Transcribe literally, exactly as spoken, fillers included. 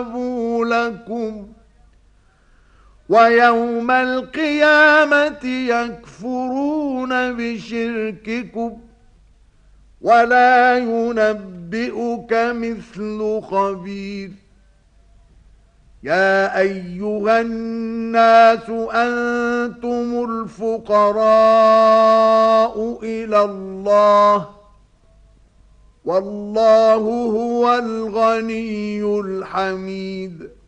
لكم ويوم القيامة يكفرون بشرككم ولا ينبئك مثل خبير. يا أيها الناس أنتم الفقراء إلى الله والله هو الغني الحميد.